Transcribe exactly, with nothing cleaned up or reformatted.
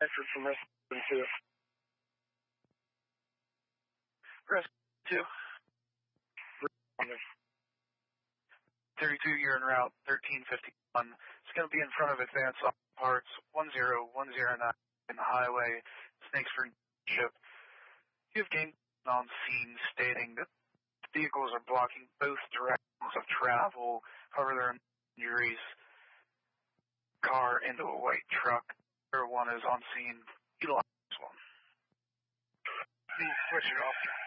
Effort from Rescue two. Rescue two. thirty-two, you're en route, thirteen fifty-one. It's going to be in front of Advance Parts one zero one zero nine in the highway, Snakesford Ship. You have gained on scene stating that vehicles are blocking both directions of travel. However, there are injuries. Car into a white truck. Everyone is on scene. Utilize one. Please switch it off.